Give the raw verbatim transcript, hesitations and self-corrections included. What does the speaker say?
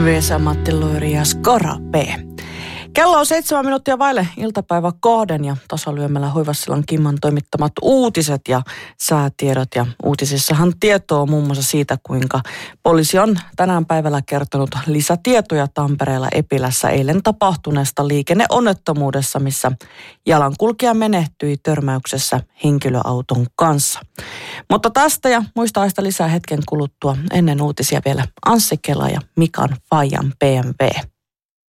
Vesa Matti Loiri ja Skora P. Kello on seitsemän minuuttia vaille iltapäivä kahden ja tasalyömällä Hoivassilan Kimman toimittamat uutiset ja säätiedot. Ja uutisissahan tietoa muun muassa siitä, kuinka poliisi on tänään päivällä kertonut lisätietoja Tampereella Epilässä eilen tapahtuneesta liikenneonnettomuudessa, missä jalankulkija menehtyi törmäyksessä henkilöauton kanssa. Mutta tästä ja muista aista lisää hetken kuluttua ennen uutisia vielä Anssi Kela ja Mikan Fajan B M W.